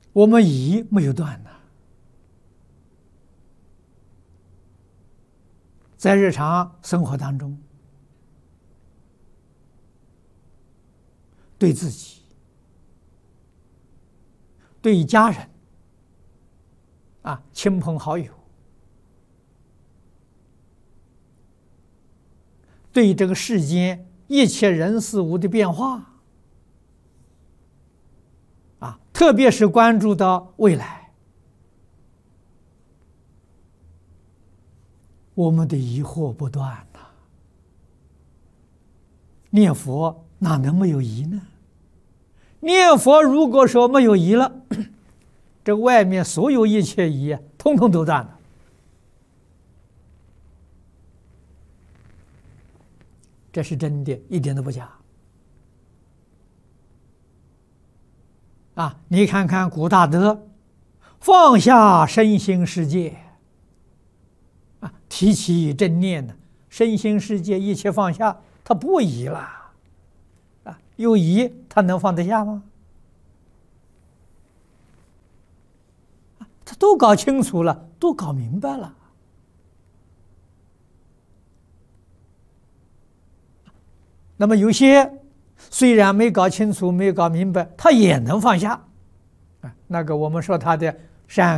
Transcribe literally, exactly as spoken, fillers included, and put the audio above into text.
我们疑没有断呢，在日常生活当中，对自己、对家人、啊亲朋好友，对这个世间一切人事物的变化，啊，特别是关注到未来，我们的疑惑不断呐。念佛哪能没有疑呢？念佛如果说没有疑了，这外面所有一切疑，通通都断了。这是真的，一点都不假。啊，你看看古大德，放下身心世界，啊，提起正念呢，身心世界一切放下，他不疑了，啊，有疑他能放得下吗？他都搞清楚了，都搞明白了。那么有些虽然没搞清楚、没搞明白，他也能放下，啊，那个我们说他的善